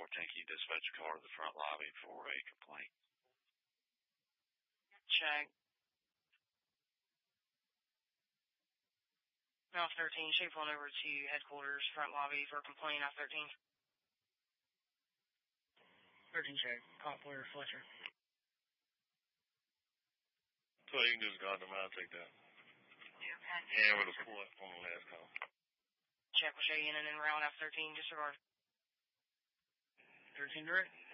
can you dispatch a car to the front lobby for a complaint? Check. Off 13, should pull over to headquarters, front lobby for a complaint off 13. 13 check. Cop Blair Fletcher. So you can just go out to mine and take that. Yeah, with a pull up on the last call. Check will show you in and route off 13, disregard. 13 direct.